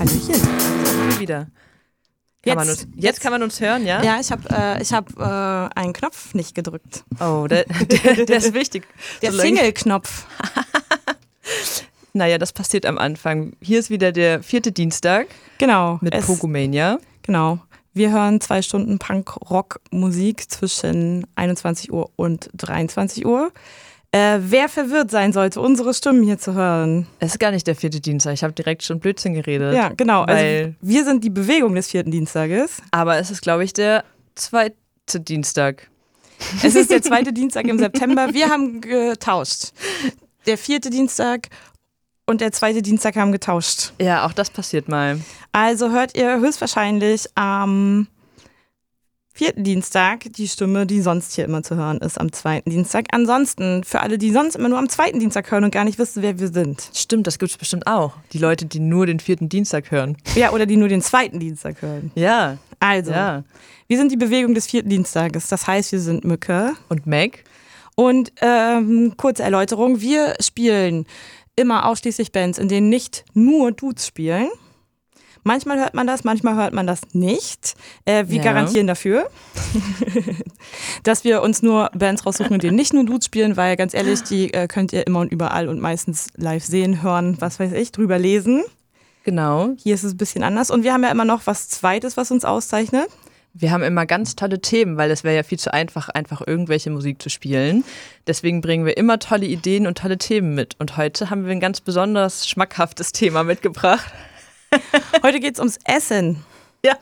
Hallöchen. Wieder. Jetzt kann man uns hören, ja? Ja, ich hab einen Knopf nicht gedrückt. Oh, der ist wichtig. Der Single-Knopf. Naja, das passiert am Anfang. Hier ist wieder der 4. Dienstag. Genau. Mit Pogomania. Genau. Wir hören 2 Stunden Punk-Rock-Musik zwischen 21 Uhr und 23 Uhr. Wer verwirrt sein sollte, unsere Stimmen hier zu hören. Es ist gar nicht der 4. Dienstag. Ich habe direkt schon Blödsinn geredet. Ja, genau. Also wir sind die Bewegung des 4. Dienstages. Aber es ist, glaube ich, der 2. Dienstag. Es ist der 2. Dienstag im September. Wir haben getauscht. Der 4. Dienstag und der 2. Dienstag haben getauscht. Ja, auch das passiert mal. Also hört ihr höchstwahrscheinlich am 4. Dienstag die Stimme, die sonst hier immer zu hören ist, am 2. Dienstag. Ansonsten, für alle, die sonst immer nur am 2. Dienstag hören und gar nicht wissen, wer wir sind. Stimmt, das gibt es bestimmt auch. Die Leute, die nur den 4. Dienstag hören. Ja, oder die nur den 2. Dienstag hören. Ja. Also, ja. Wir sind die Bewegung des 4. Dienstages. Das heißt, wir sind Mücke. Und Meg. Und kurze Erläuterung, wir spielen immer ausschließlich Bands, in denen nicht nur Dudes spielen. Manchmal hört man das, manchmal hört man das nicht. Wir garantieren dafür, dass wir uns nur Bands raussuchen, in denen nicht nur Dudes spielen, weil ganz ehrlich, die könnt ihr immer und überall und meistens live sehen, hören, was weiß ich, drüber lesen. Genau. Hier ist es ein bisschen anders. Und wir haben ja immer noch was Zweites, was uns auszeichnet. Wir haben immer ganz tolle Themen, weil es wäre ja viel zu einfach irgendwelche Musik zu spielen. Deswegen bringen wir immer tolle Ideen und tolle Themen mit. Und heute haben wir ein ganz besonders schmackhaftes Thema mitgebracht. Heute geht es ums Essen. Ja.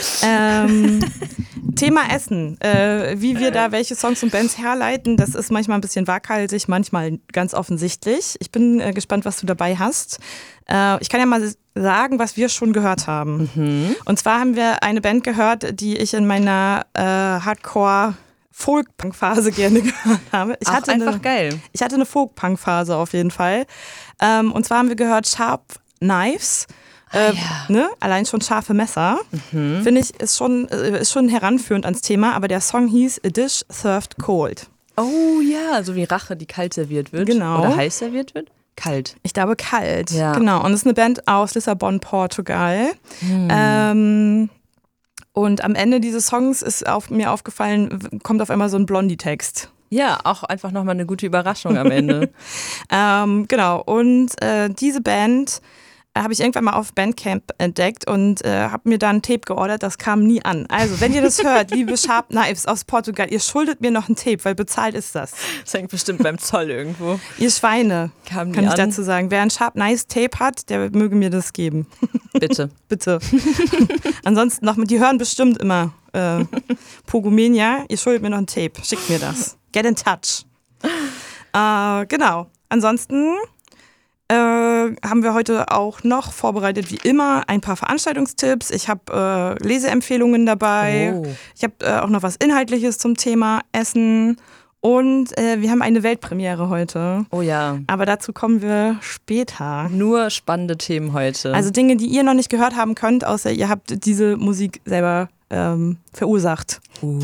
Thema Essen. Wie wir da welche Songs und Bands herleiten, das ist manchmal ein bisschen waghalsig, manchmal ganz offensichtlich. Ich bin gespannt, was du dabei hast. Ich kann ja mal sagen, was wir schon gehört haben. Mhm. Und zwar haben wir eine Band gehört, die ich in meiner Hardcore-Folk-Punk-Phase gerne gehört habe. Ich hatte eine Folk-Punk-Phase auf jeden Fall. Und zwar haben wir gehört Sharp Knives. Ne? Allein schon scharfe Messer, finde ich, ist schon heranführend ans Thema, aber der Song hieß A Dish Served Cold. Oh ja, so wie Rache, die kalt serviert wird. Genau. Oder heiß serviert wird? Kalt. Ich glaube kalt, ja. Genau. Und es ist eine Band aus Lissabon, Portugal. Und am Ende dieses Songs ist mir aufgefallen, kommt auf einmal so ein Blondie-Text. Ja, auch einfach nochmal eine gute Überraschung am Ende. Genau, und diese Band habe ich irgendwann mal auf Bandcamp entdeckt und habe mir da ein Tape geordert, das kam nie an. Also, wenn ihr das hört, liebe Sharp Knives aus Portugal, ihr schuldet mir noch ein Tape, weil bezahlt ist das. Das hängt bestimmt beim Zoll irgendwo. Ihr Schweine, kann ich dazu sagen. Wer ein Sharp Knives Tape hat, der möge mir das geben. Bitte. Bitte. Ansonsten die hören bestimmt immer Pogomania, ihr schuldet mir noch ein Tape, schickt mir das. Get in touch. Genau. Ansonsten haben wir heute auch noch vorbereitet, wie immer, ein paar Veranstaltungstipps. Ich habe Leseempfehlungen dabei. Oh. Ich habe auch noch was Inhaltliches zum Thema Essen. Und wir haben eine Weltpremiere heute. Oh ja. Aber dazu kommen wir später. Nur spannende Themen heute. Also Dinge, die ihr noch nicht gehört haben könnt, außer ihr habt diese Musik selber verursacht.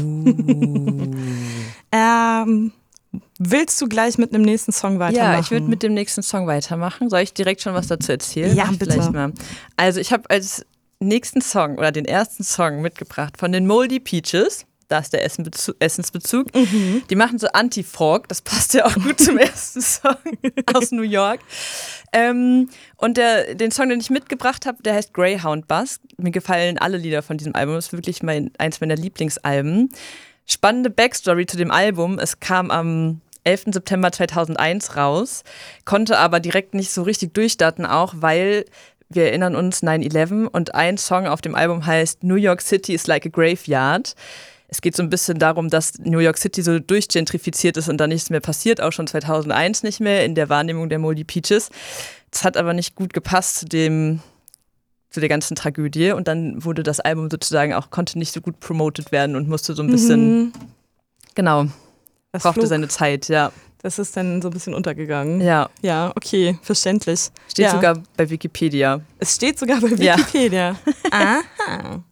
Willst du gleich mit einem nächsten Song weitermachen? Ja, ich würde mit dem nächsten Song weitermachen. Soll ich direkt schon was dazu erzählen? Ja, bitte. Mal. Also ich habe als nächsten Song oder den ersten Song mitgebracht von den Moldy Peaches. Da ist der Essensbezug. Mhm. Die machen so Anti-Folk. Das passt ja auch gut zum ersten Song aus New York. Und den Song, den ich mitgebracht habe, der heißt Greyhound Bus. Mir gefallen alle Lieder von diesem Album. Das ist wirklich eins meiner Lieblingsalben. Spannende Backstory zu dem Album. Es kam am 11. September 2001 raus, konnte aber direkt nicht so richtig durchstarten, auch weil wir erinnern uns 9/11 und ein Song auf dem Album heißt New York City is like a graveyard. Es geht so ein bisschen darum, dass New York City so durchgentrifiziert ist und da nichts mehr passiert, auch schon 2001 nicht mehr in der Wahrnehmung der Moldy Peaches. Das hat aber nicht gut gepasst zu der ganzen Tragödie und dann wurde das Album sozusagen auch, konnte nicht so gut promoted werden und musste so ein bisschen, das brauchte flog. seine Zeit, ja. Das ist dann so ein bisschen untergegangen. Ja. Ja, okay, verständlich. Steht sogar bei Wikipedia. Es steht sogar bei Wikipedia. Ja. Aha.